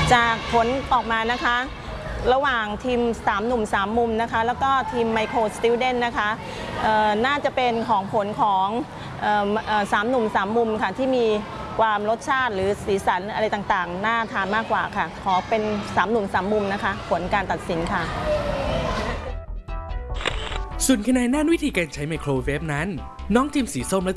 จากผลออกมานะคะระหว่างทีม3หนุ่ม3มุมนะคะแล้วก็ทีมไมโครสติวเดนนะคะน่าจะเป็นของผลของ3หนุ่ม3มุมค่ะที่มีความรสชาติหรือสีสันอะไรต่างๆน่าทานมากกว่าค่ะขอเป็น3หนุ่ม3มุมนะคะผลการตัดสินค่ะส่วนคะแนนด้านวิธีการใช้ไมโครเวฟนั้นน้องทีมสีส้มและ